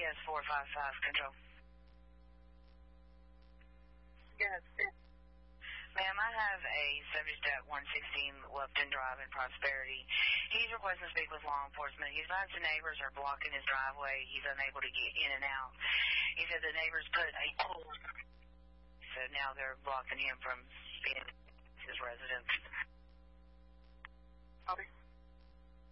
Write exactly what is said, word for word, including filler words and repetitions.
Yes, four five five, control. Yes. Ma'am, I have a subject at one sixteen Lupton Drive in Prosperity. He's requesting to speak with law enforcement. He finds the neighbors are blocking his driveway. He's unable to get in and out. He said the neighbors put a pole, so now they're blocking him from being his residence.